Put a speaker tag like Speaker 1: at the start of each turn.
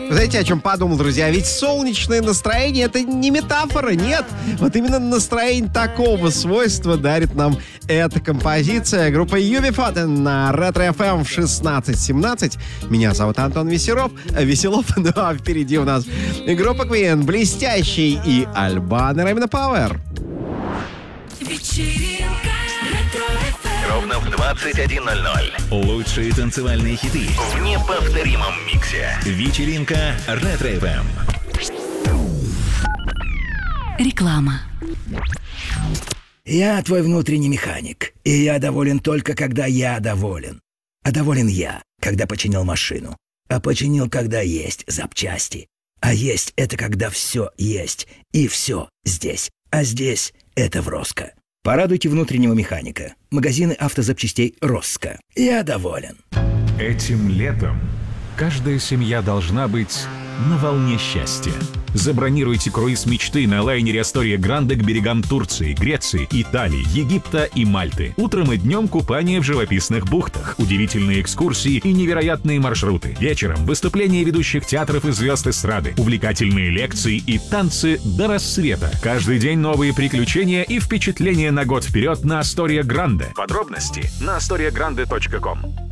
Speaker 1: Знаете, о чем подумал, друзья? Ведь солнечное настроение — это не метафора, нет. Вот именно настроение такого свойства дарит нам эта композиция. Группа UB40 на Ретро-ФМ в 16:17. Меня зовут Антон Веселов. Ну а впереди у нас группа Queen, блестящий и Альбан Ремина Пауэр.
Speaker 2: Ровно в 21:00. Лучшие танцевальные хиты в неповторимом миксе. Вечеринка Ретро-ФМ.
Speaker 3: Реклама.
Speaker 4: Я твой внутренний механик, и я доволен только, когда я доволен. А доволен я, когда починил машину. А починил, когда есть запчасти. А есть — это когда все есть, и все здесь. А здесь — это в Роско. Порадуйте внутреннего механика. Магазины автозапчастей Роско. Я доволен.
Speaker 5: Этим летом каждая семья должна быть на волне счастья. Забронируйте круиз мечты на лайнере Астория Гранде к берегам Турции, Греции, Италии, Египта и Мальты. Утром и днем купание в живописных бухтах, удивительные экскурсии и невероятные маршруты. Вечером выступления ведущих театров и звезд эстрады, увлекательные лекции и танцы до рассвета. Каждый день новые приключения и впечатления на год вперед на Астория Гранде. Подробности на astoriagrande.com.